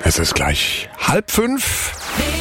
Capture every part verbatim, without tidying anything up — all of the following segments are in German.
Es ist gleich halb fünf.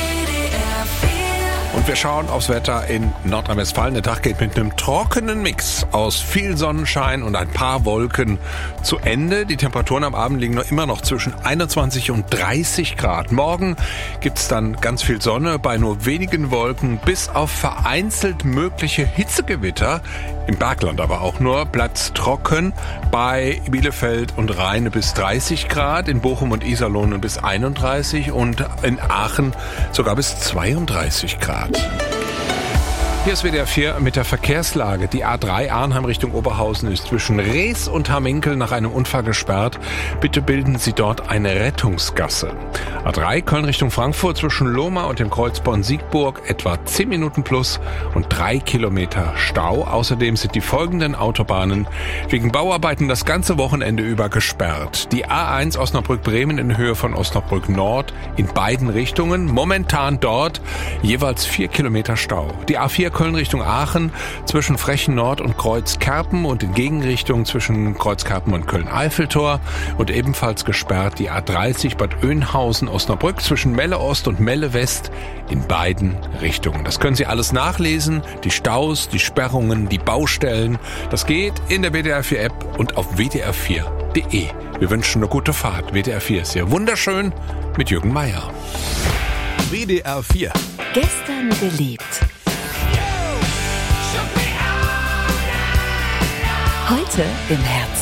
Und wir schauen aufs Wetter in Nordrhein-Westfalen. Der Tag geht mit einem trockenen Mix aus viel Sonnenschein und ein paar Wolken zu Ende. Die Temperaturen am Abend liegen noch immer noch zwischen einundzwanzig und dreißig Grad. Morgen gibt's dann ganz viel Sonne bei nur wenigen Wolken, bis auf vereinzelt mögliche Hitzegewitter. Im Bergland aber auch nur, bleibt's trocken. Bei Bielefeld und Rheine bis dreißig Grad, in Bochum und Iserlohn bis einunddreißig und in Aachen sogar bis zweiunddreißig Grad. Hier ist W D R vier mit der Verkehrslage. Die A drei Arnheim Richtung Oberhausen ist zwischen Rees und Hamminkel nach einem Unfall gesperrt. Bitte bilden Sie dort eine Rettungsgasse. A drei Köln Richtung Frankfurt zwischen Lohmar und dem Kreuz Bonn-Siegburg etwa zehn Minuten plus und drei Kilometer Stau. Außerdem sind die folgenden Autobahnen wegen Bauarbeiten das ganze Wochenende über gesperrt. Die A eins Osnabrück-Bremen in Höhe von Osnabrück Nord in beiden Richtungen. Momentan dort jeweils vier Kilometer Stau. Die A vier Köln Richtung Aachen zwischen Frechen Nord und Kreuzkerpen und in Gegenrichtung zwischen Kreuzkerpen und Köln-Eiffeltor und ebenfalls gesperrt die A dreißig Bad Oeynhausen-Osnabrück zwischen Melle Ost und Melle West in beiden Richtungen. Das können Sie alles nachlesen, die Staus, die Sperrungen, die Baustellen. Das geht in der W D R vier App und auf w d r vier punkt d e. Wir wünschen eine gute Fahrt. W D R vier ist hier wunderschön mit Jürgen Meier. W D R vier. Gestern gelebt. Heute im Herzen.